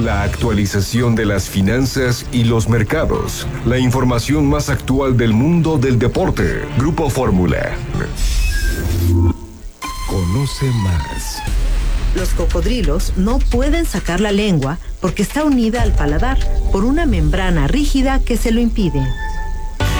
La actualización de las finanzas y los mercados. La información más actual del mundo del deporte. Grupo Fórmula. Conoce más. Los cocodrilos no pueden sacar la lengua porque está unida al paladar por una membrana rígida que se lo impide.